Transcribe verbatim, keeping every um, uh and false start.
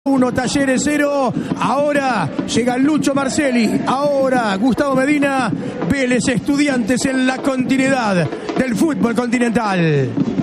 uno, Talleres cero. Ahora llega Lucho Marcelli. Ahora Gustavo Medina. Vélez Estudiantes en la continuidad del fútbol continental.